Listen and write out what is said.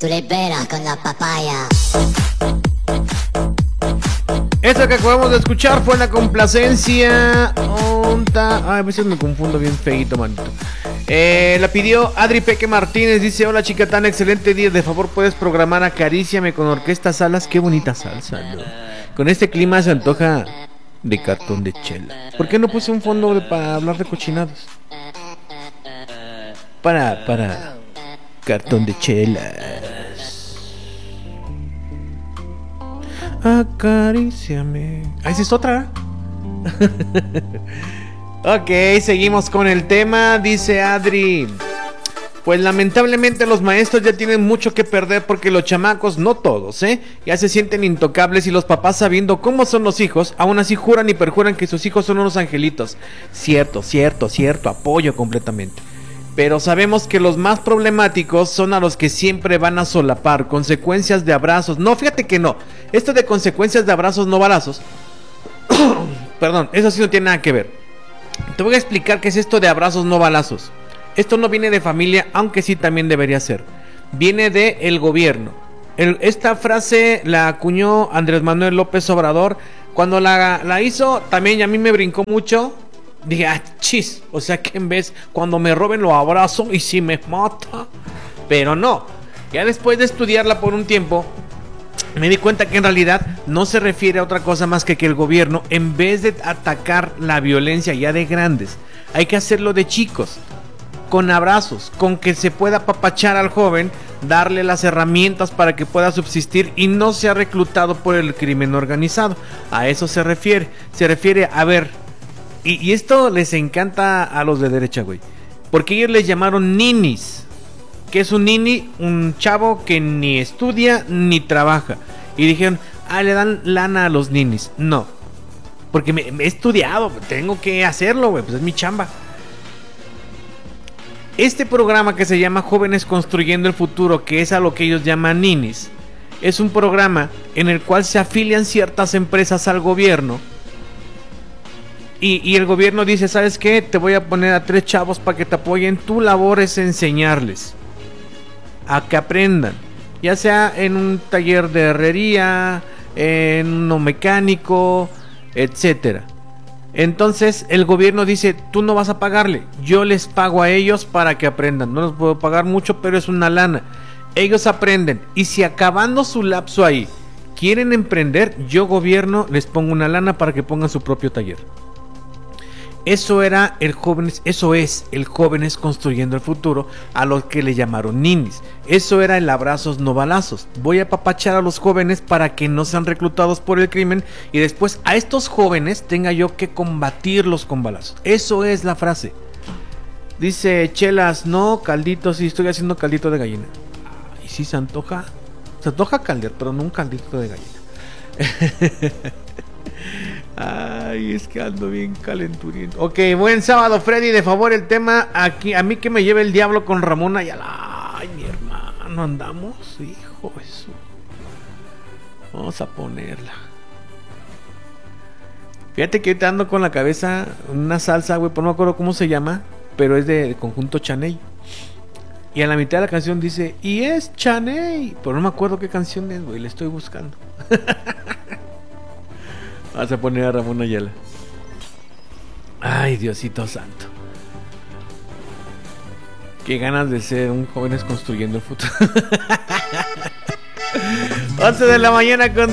Tú le pegas con la papaya. Esta que acabamos de escuchar fue la complacencia. A veces me confundo bien feito, manito. La pidió Adri Peque Martínez. Dice: hola chica, tan excelente día. De favor, ¿puedes programar Acaríciame con Orquesta Salas? Qué bonita salsa, ¿no? Con este clima se antoja de cartón de chela. ¿Por qué no puse un fondo para hablar de cochinadas? Para cartón de chelas. Acaríciame. Esa es otra. Ok, seguimos con el tema. Dice Adri: pues lamentablemente los maestros ya tienen mucho que perder porque los chamacos, no todos, ya se sienten intocables, y los papás, sabiendo cómo son los hijos, aún así juran y perjuran que sus hijos son unos angelitos. Cierto, apoyo completamente. Pero sabemos que los más problemáticos son a los que siempre van a solapar consecuencias de abrazos. No, fíjate que no. Esto de consecuencias de abrazos no balazos. Perdón, eso sí no tiene nada que ver. Te voy a explicar qué es esto de abrazos no balazos. Esto no viene de familia, aunque sí también debería ser. Viene de el gobierno. Esta frase la acuñó Andrés Manuel López Obrador. Cuando la hizo, también a mí me brincó mucho. Dije, chis, o sea que en vez, cuando me roben lo abrazo y si me mata. Pero no, ya después de estudiarla por un tiempo, me di cuenta que en realidad no se refiere a otra cosa más que el gobierno, en vez de atacar la violencia ya de grandes, hay que hacerlo de chicos, con abrazos, con que se pueda apapachar al joven, darle las herramientas para que pueda subsistir y no sea reclutado por el crimen organizado. A eso se refiere a ver. Y esto les encanta a los de derecha, güey, porque ellos les llamaron ninis. ¿Qué es un nini? Un chavo que ni estudia ni trabaja. Y dijeron, le dan lana a los ninis. No, porque me he estudiado, tengo que hacerlo, güey, pues es mi chamba. Este programa que se llama Jóvenes Construyendo el Futuro, que es a lo que ellos llaman ninis, es un programa en el cual se afilian ciertas empresas al gobierno. Y el gobierno dice, ¿sabes qué? Te voy a poner a 3 chavos para que te apoyen. Tu labor es enseñarles a que aprendan, ya sea en un taller de herrería, en uno mecánico, etcétera. Entonces el gobierno dice, tú no vas a pagarle, yo les pago a ellos para que aprendan. No les puedo pagar mucho, pero es una lana. Ellos aprenden, y si acabando su lapso ahí quieren emprender, yo gobierno les pongo una lana para que pongan su propio taller. Eso era eso es el Jóvenes Construyendo el Futuro, a los que le llamaron ninis. Eso era el abrazos no balazos. Voy a apapachar a los jóvenes para que no sean reclutados por el crimen, y después a estos jóvenes tenga yo que combatirlos con balazos. Eso es la frase. Dice Chelas, no, caldito, sí, estoy haciendo caldito de gallina. Y sí se antoja caldear, pero no un caldito de gallina. Ay, es que ando bien calenturiento. Ok, buen sábado, Freddy. De favor, el tema aquí, a mí que me lleve el diablo con Ramón Ayala. Ay, mi hermano, andamos, hijo, eso. Vamos a ponerla. Fíjate que ahorita ando con la cabeza una salsa, güey, pero no me acuerdo cómo se llama, pero es de conjunto Chaney. Y a la mitad de la canción dice, y es Chaney, pero no me acuerdo qué canción es, güey, le estoy buscando. Vas a poner a Ramón Ayala. Ay, Diosito santo. Qué ganas de ser un Jóvenes Construyendo el Futuro. 11 de la mañana con